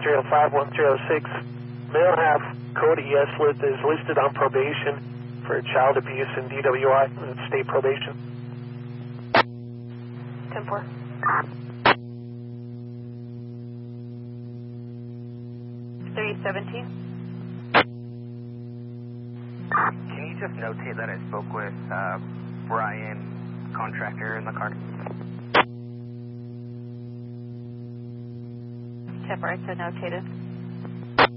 105-106. Male half code ES is listed on probation for child abuse and DWI, state probation. 10-4. Can you just notate that I spoke with Brian, contractor in the car? 10-4, I said notated.